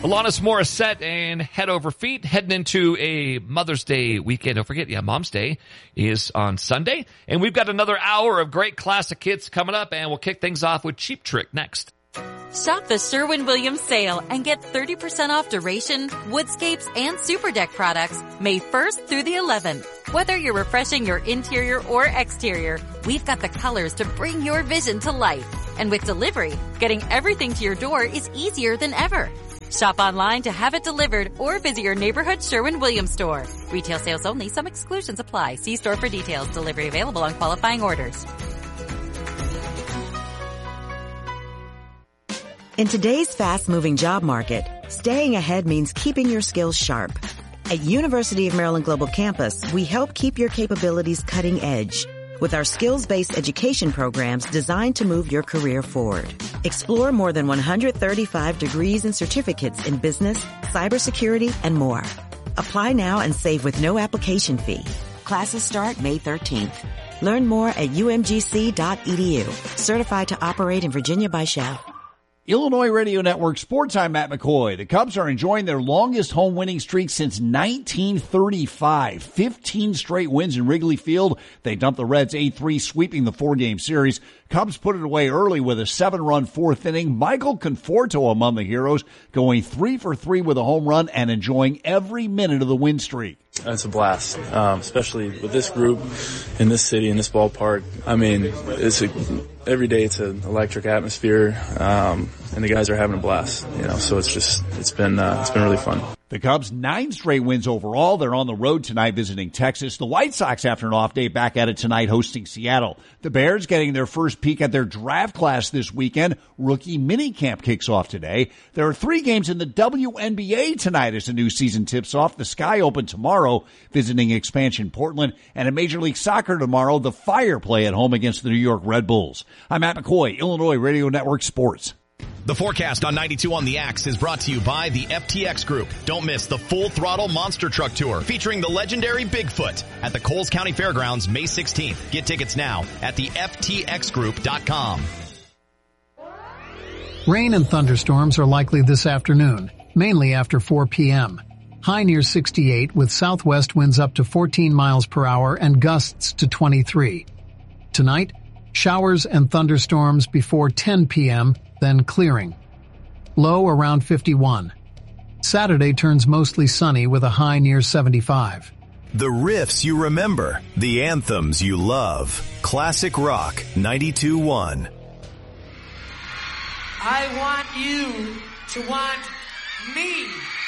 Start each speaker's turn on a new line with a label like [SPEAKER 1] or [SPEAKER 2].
[SPEAKER 1] Alanis Morissette and Head Over Feet heading into a Mother's Day weekend. Don't forget, Mom's Day is on Sunday. And we've got another hour of great classic hits coming up, and we'll kick things off with Cheap Trick next.
[SPEAKER 2] Shop the Sherwin-Williams sale and get 30% off Duration, Woodscapes, and Super Deck products May 1st through the 11th. Whether you're refreshing your interior or exterior, we've got the colors to bring your vision to life. And with delivery, getting everything to your door is easier than ever. Shop online to have it delivered or visit your neighborhood Sherwin-Williams store. Retail sales only. Some exclusions apply. See store for details. Delivery available on qualifying orders.
[SPEAKER 3] In today's fast-moving job market, staying ahead means keeping your skills sharp. At University of Maryland Global Campus, we help keep your capabilities cutting edge with our skills-based education programs designed to move your career forward. Explore more than 135 degrees and certificates in business, cybersecurity, and more. Apply now and save with no application fee. Classes start May 13th. Learn more at umgc.edu. Certified to operate in Virginia by Shell.
[SPEAKER 4] Illinois Radio Network Sports. I'm Matt McCoy. The Cubs are enjoying their longest home winning streak since 1935. 15 straight wins in Wrigley Field. They dumped the Reds 8-3, sweeping the 4-game series. Cubs put it away early with a 7-run fourth inning. Michael Conforto among the heroes, going 3 for 3 with a home run and enjoying every minute of the win streak.
[SPEAKER 5] It's a blast, especially with this group in this city, in this ballpark. I mean, every day it's an electric atmosphere, and the guys are having a blast, so it's been really fun.
[SPEAKER 4] The Cubs 9 straight wins overall. They're on the road tonight visiting Texas. The White Sox, after an off day, back at it tonight hosting Seattle. The Bears getting their first peek at their draft class this weekend. Rookie minicamp kicks off today. There are 3 games in the WNBA tonight as the new season tips off. The Sky Open tomorrow, visiting expansion Portland. And in Major League Soccer tomorrow, the Fire play at home against the New York Red Bulls. I'm Matt McCoy, Illinois Radio Network Sports.
[SPEAKER 6] The forecast on 92 on the Axe is brought to you by the FTX Group. Don't miss the Full Throttle Monster Truck Tour featuring the legendary Bigfoot at the Coles County Fairgrounds May 16th. Get tickets now at the FTXgroup.com.
[SPEAKER 7] Rain and thunderstorms are likely this afternoon, mainly after 4 p.m. High near 68 with southwest winds up to 14 miles per hour and gusts to 23. Tonight, showers and thunderstorms before 10 p.m., then clearing. Low around 51. Saturday turns mostly sunny with a high near 75.
[SPEAKER 8] The riffs you remember, the anthems you love. Classic Rock 92.1.
[SPEAKER 9] I want you to want me.